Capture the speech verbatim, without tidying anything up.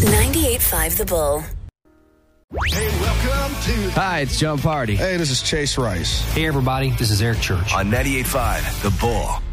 ninety-eight point five The Bull. Hey, welcome to... Hi, it's John Party. Hey, this is Chase Rice. Hey, everybody, this is Eric Church. On ninety-eight point five The Bull.